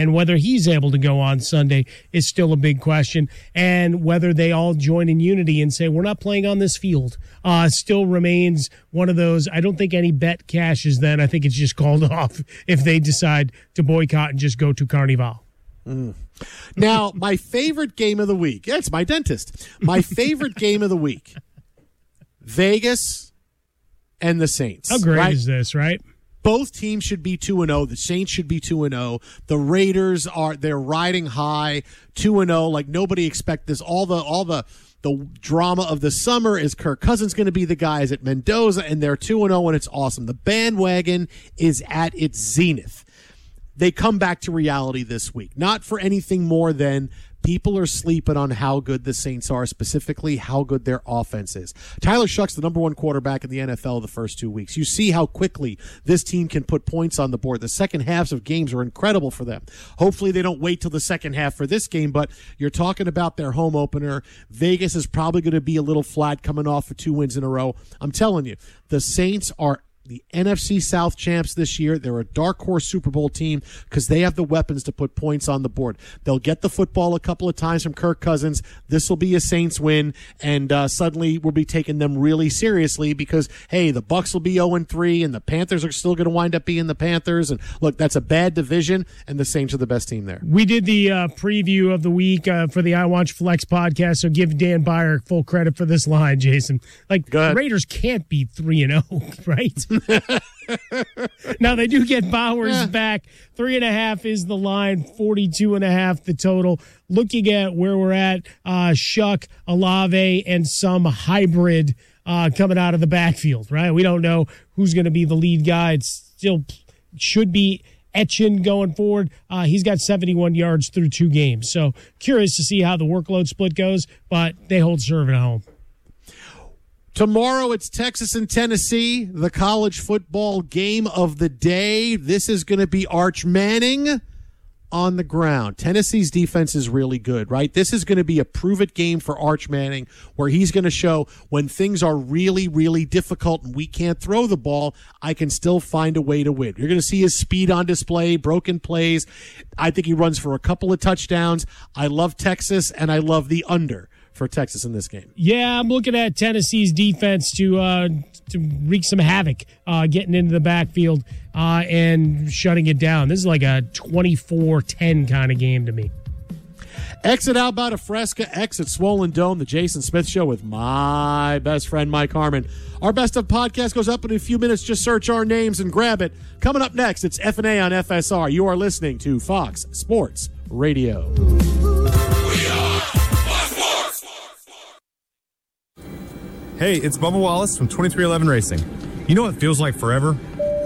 and whether he's able to go on Sunday is still a big question. And whether they all join in unity and say, we're not playing on this field, still remains one of those. I don't think any bet cashes then. I think it's just called off if they decide to boycott and just go to Carnival. Now, my favorite game of the week. Yeah, it's my dentist. My favorite game of the week. Vegas and the Saints. How great is this, right? Both teams should be 2-0. The Saints should be 2-0. The Raiders they're riding high, 2-0. Like nobody expect this. All the drama of the summer is Kirk Cousins going to be the guys at Mendoza, and they're 2-0, and it's awesome. The bandwagon is at its zenith. They come back to reality this week, not for anything more than people are sleeping on how good the Saints are, specifically how good their offense is. Tyler Shuck's the number one quarterback in the NFL the first 2 weeks. You see how quickly this team can put points on the board. The second halves of games are incredible for them. Hopefully they don't wait till the second half for this game, but you're talking about their home opener. Vegas is probably going to be a little flat coming off of 2 wins in a row. I'm telling you, the Saints are the NFC South champs this year. They're a dark horse Super Bowl team because they have the weapons to put points on the board. They'll get the football a couple of times from Kirk Cousins. This will be a Saints win, and suddenly we'll be taking them really seriously because, hey, the Bucs will be 0-3, and the Panthers are still going to wind up being the Panthers. And look, that's a bad division, and the Saints are the best team there. We did the preview of the week for the I Watch Flex podcast, so give Dan Beyer full credit for this line, Jason. Like, the Raiders can't be 3-0, right? Now they do get Bowers back. 3.5 is the line, 42.5 the total. Looking at where we're at, Shuck, Olave, and some hybrid coming out of the backfield, right? We don't know who's going to be the lead guy. It still should be Etchen going forward. He's got 71 yards through 2 games. So curious to see how the workload split goes, but they hold serve at home. Tomorrow it's Texas and Tennessee, the college football game of the day. This is going to be Arch Manning on the ground. Tennessee's defense is really good, right? This is going to be a prove-it game for Arch Manning where he's going to show when things are really, really difficult and we can't throw the ball, I can still find a way to win. You're going to see his speed on display, broken plays. I think he runs for a couple of touchdowns. I love Texas, and I love the under for Texas in this game. Yeah, I'm looking at Tennessee's defense to wreak some havoc, getting into the backfield and shutting it down. This is like a 24-10 kind of game to me. Exit Alberta Fresca, exit Swollen Dome, the Jason Smith Show with my best friend Mike Harmon. Our Best of podcast goes up in a few minutes. Just search our names and grab it. Coming up next, it's F&A on FSR. You are listening to Fox Sports Radio. Hey, it's Bubba Wallace from 2311 Racing. You know what feels like forever?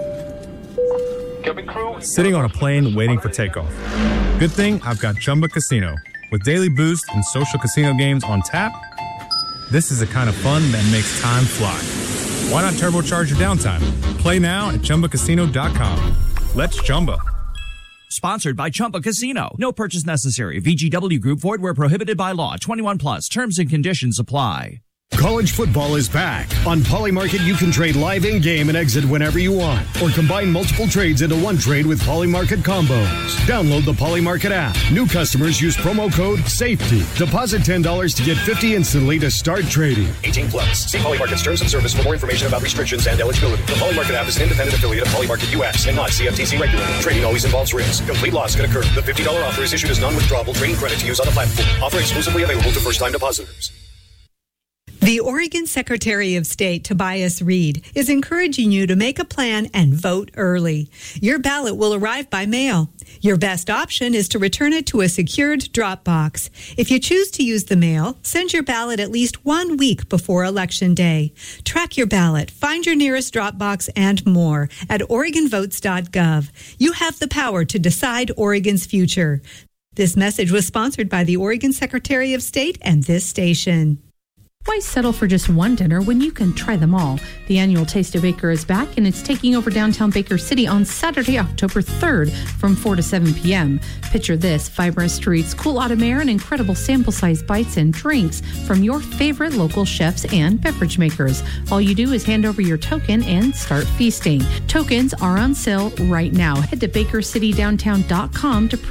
Sitting on a plane waiting for takeoff. Good thing I've got Chumba Casino. With daily boost and social casino games on tap, this is the kind of fun that makes time fly. Why not turbocharge your downtime? Play now at ChumbaCasino.com. Let's Chumba. Sponsored by Chumba Casino. No purchase necessary. VGW Group. Void where prohibited by law. 21 plus. Terms and conditions apply. College football is back. On Polymarket, you can trade live in-game and exit whenever you want, or combine multiple trades into one trade with Polymarket combos. Download the Polymarket app. New customers use promo code SAFETY. Deposit $10 to get $50 instantly to start trading. 18 plus. See Polymarket's terms of service for more information about restrictions and eligibility. The Polymarket app is an independent affiliate of Polymarket US and not CFTC regulated. Trading always involves risk. Complete loss can occur. The $50 offer is issued as non-withdrawable trading credit to use on the platform. Offer exclusively available to first-time depositors. The Oregon Secretary of State, Tobias Reed, is encouraging you to make a plan and vote early. Your ballot will arrive by mail. Your best option is to return it to a secured drop box. If you choose to use the mail, send your ballot at least 1 week before Election Day. Track your ballot, find your nearest drop box, and more at OregonVotes.gov. You have the power to decide Oregon's future. This message was sponsored by the Oregon Secretary of State and this station. Why settle for just one dinner when you can try them all? The annual Taste of Baker is back, and it's taking over downtown Baker City on Saturday, October 3rd from 4 to 7 p.m. Picture this: vibrant streets, cool autumn air, and incredible sample-sized bites and drinks from your favorite local chefs and beverage makers. All you do is hand over your token and start feasting. Tokens are on sale right now. Head to BakerCityDowntown.com to